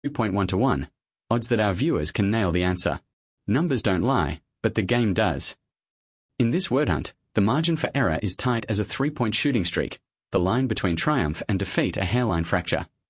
2.1 to 1. Odds that our viewers can nail the answer. Numbers don't lie, but the game does. In this word hunt, the margin for error is tight as a 3-point shooting streak, the line between triumph and defeat a hairline fracture.